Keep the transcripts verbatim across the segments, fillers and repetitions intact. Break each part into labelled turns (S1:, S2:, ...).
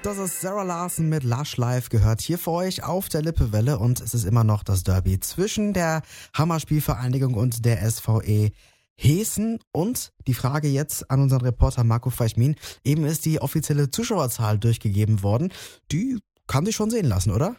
S1: Das ist Sarah Larson mit Lush Life, gehört hier für euch auf der Lippewelle und es ist immer noch das Derby zwischen der Hammerspielvereinigung und der S V E Heeßen. Und die Frage jetzt an unseren Reporter Marco Feichmin, eben ist die offizielle Zuschauerzahl durchgegeben worden. Die kann sich schon sehen lassen, oder?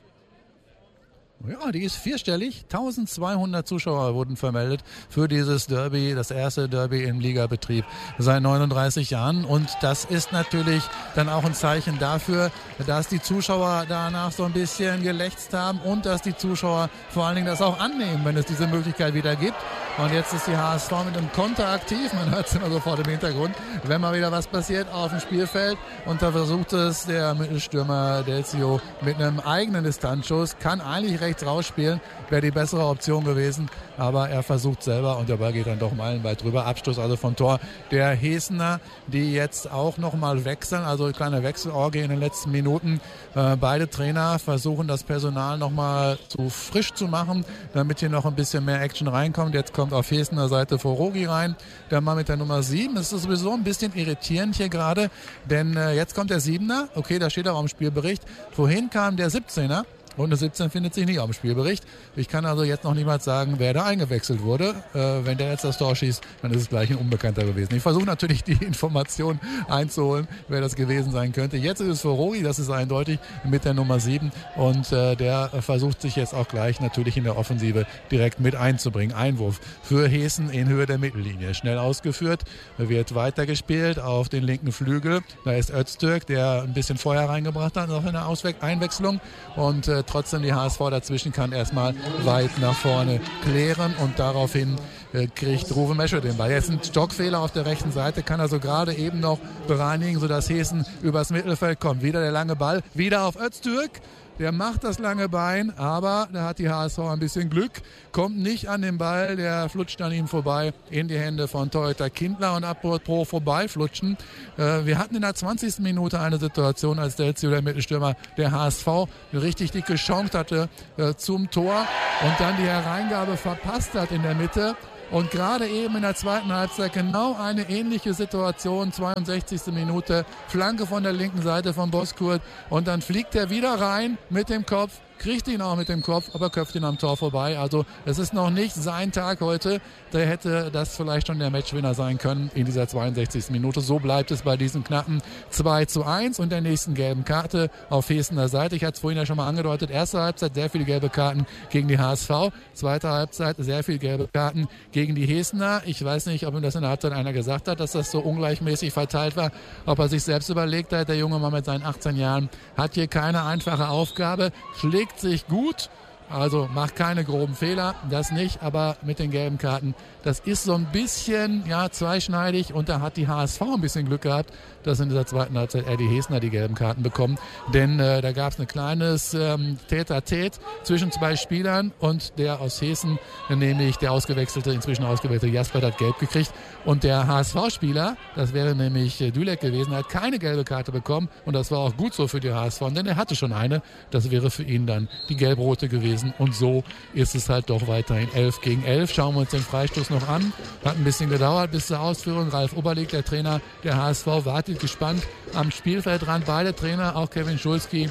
S2: Ja, die ist vierstellig. eintausendzweihundert Zuschauer wurden vermeldet für dieses Derby, das erste Derby im Ligabetrieb seit neununddreißig Jahren. Und das ist natürlich dann auch ein Zeichen dafür, dass die Zuschauer danach so ein bisschen gelächzt haben und dass die Zuschauer vor allen Dingen das auch annehmen, wenn es diese Möglichkeit wieder gibt. Und jetzt ist die H S V mit einem Konter aktiv. Man hört es immer sofort im Hintergrund, wenn mal wieder was passiert auf dem Spielfeld. Und da versucht es der Mittelstürmer Delcio mit einem eigenen Distanzschuss. Kann eigentlich rechts rausspielen, wäre die bessere Option gewesen. Aber er versucht selber und der Ball geht dann doch meilenweit drüber. Abstoß also vom Tor der Heeßener, die jetzt auch nochmal wechseln. Also eine kleine Wechselorgie in den letzten Minuten. Äh, beide Trainer versuchen das Personal nochmal zu frisch zu machen, damit hier noch ein bisschen mehr Action reinkommt. Jetzt kommt auf Heeßener Seite Forogi rein, der Mann mit der Nummer sieben. Es ist sowieso ein bisschen irritierend hier gerade, denn äh, jetzt kommt der Siebener. Okay, da steht auch im Spielbericht. Vorhin kam der siebzehner. Und eine siebzehn findet sich nicht auf dem Spielbericht. Ich kann also jetzt noch niemals sagen, wer da eingewechselt wurde. Äh, wenn der jetzt das Tor schießt, dann ist es gleich ein Unbekannter gewesen. Ich versuche natürlich die Information einzuholen, wer das gewesen sein könnte. Jetzt ist es Forogi, das ist eindeutig, mit der Nummer sieben. Und äh, der versucht sich jetzt auch gleich natürlich in der Offensive direkt mit einzubringen. Einwurf für Heeßen in Höhe der Mittellinie. Schnell ausgeführt, wird weitergespielt auf den linken Flügel. Da ist Öztürk, der ein bisschen Feuer reingebracht hat, noch in der Auswe- Einwechslung. Und äh, trotzdem die H S V dazwischen kann erstmal weit nach vorne klären und daraufhin äh, kriegt Ruve Mescher den Ball. Jetzt ein Stockfehler auf der rechten Seite, kann also gerade eben noch bereinigen, sodass Heeßen übers Mittelfeld kommt. Wieder der lange Ball, wieder auf Öztürk. Der macht das lange Bein, aber da hat die H S V ein bisschen Glück, kommt nicht an den Ball, der flutscht an ihm vorbei in die Hände von Torhüter Kindler und apropos vorbeiflutschen. Äh, wir hatten in der zwanzigsten Minute eine Situation, als Delcio, der Mittelstürmer der H S V, eine richtig dicke Chance hatte äh, zum Tor und dann die Hereingabe verpasst hat in der Mitte. Und gerade eben in der zweiten Halbzeit genau eine ähnliche Situation, zweiundsechzigste Minute, Flanke von der linken Seite von Boskurt und dann fliegt er wieder rein mit dem Kopf, kriegt ihn auch mit dem Kopf, aber köpft ihn am Tor vorbei. Also es ist noch nicht sein Tag heute. Der hätte das vielleicht schon der Matchwinner sein können in dieser zweiundsechzigsten Minute. So bleibt es bei diesem knappen zwei zu eins und der nächsten gelben Karte auf Heeßener Seite. Ich hatte es vorhin ja schon mal angedeutet. Erste Halbzeit sehr viele gelbe Karten gegen die H S V. Zweite Halbzeit sehr viele gelbe Karten gegen die Heeßener. Ich weiß nicht, ob ihm das in der Halbzeit einer gesagt hat, dass das so ungleichmäßig verteilt war. Ob er sich selbst überlegt hat, der junge Mann mit seinen achtzehn Jahren hat hier keine einfache Aufgabe, schlägt sich gut, also macht keine groben Fehler, das nicht, aber mit den gelben Karten, das ist so ein bisschen ja zweischneidig und da hat die H S V ein bisschen Glück gehabt, dass in dieser zweiten Halbzeit eher die Heeßener die gelben Karten bekommen, denn äh, da gab es ein kleines ähm, Tête-à-Tête zwischen zwei Spielern und der aus Heeßen, nämlich der ausgewechselte, inzwischen ausgewechselte Jasper hat gelb gekriegt und der H S V-Spieler, das wäre nämlich äh, Dülek gewesen, hat keine gelbe Karte bekommen und das war auch gut so für die H S V, denn er hatte schon eine, das wäre für ihn dann die gelb-rote gewesen und so ist es halt doch weiterhin elf gegen elf. Schauen wir uns den Freistoß noch an, hat ein bisschen gedauert bis zur Ausführung. Ralf Oberleg, der Trainer der H S V, wartet gespannt am Spielfeldrand. Beide Trainer, auch Kevin Schulski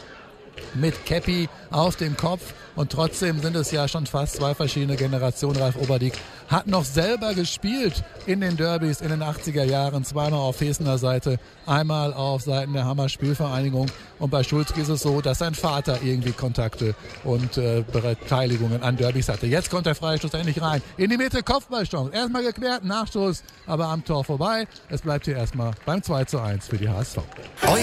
S2: mit Käppi auf dem Kopf und trotzdem sind es ja schon fast zwei verschiedene Generationen. Ralf Oberdig hat noch selber gespielt in den Derbys in den achtziger Jahren, zweimal auf Heeßener Seite, einmal auf Seiten der Hammer Spielvereinigung und bei Schulski ist es so, dass sein Vater irgendwie Kontakte und äh, Beteiligungen an Derbys hatte. Jetzt kommt der Freistoß endlich rein, in die Mitte, Kopfballchance, erstmal geklärt, Nachstoß, aber am Tor vorbei. Es bleibt hier erstmal beim zwei zu eins für die H S V.